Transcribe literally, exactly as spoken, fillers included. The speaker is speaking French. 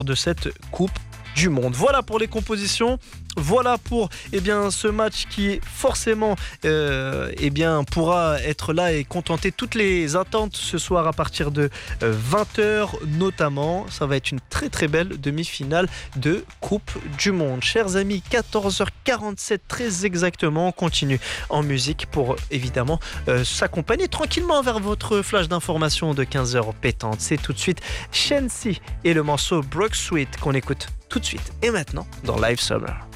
de cette Coupe du Monde. Voilà pour les compositions. Voilà pour eh bien, ce match qui forcément euh, eh bien, pourra être là et contenter toutes les attentes ce soir à partir de vingt heures notamment. Ça va être une très très belle demi-finale de Coupe du Monde. Chers amis, quatorze heures quarante-sept très exactement. On continue en musique pour évidemment euh, s'accompagner tranquillement vers votre flash d'information de quinze heures pétante. C'est tout de suite Shensi et le morceau Brook Sweet qu'on écoute tout de suite et maintenant dans Live Summer.